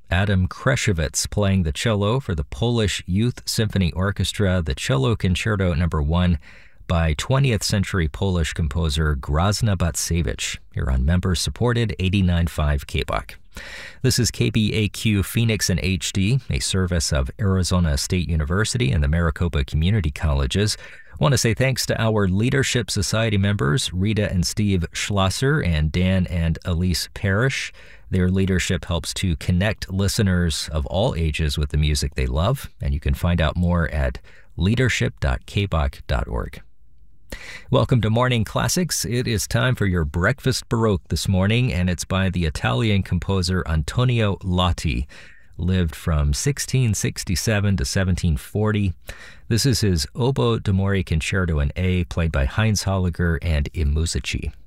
Adam Kreshevitz playing the cello for the Polish Youth Symphony Orchestra, the Cello Concerto No. 1 by 20th century Polish composer Grazna Batsevich, here on member-supported 89.5 KBOK. This is KBAQ Phoenix in HD, a service of Arizona State University and the Maricopa Community Colleges. I want to say thanks to our Leadership Society members, Rita and Steve Schlosser and Dan and Elise Parrish. Their leadership helps to connect listeners of all ages with the music they love, and you can find out more at leadership.kbok.org. Welcome to Morning Classics. It is time for your Breakfast Baroque this morning, and it's by the Italian composer Antonio Lotti. Lived from 1667 to 1740. This is his Oboe d'Amore Concerto in A, played by Heinz Holliger and I Musici.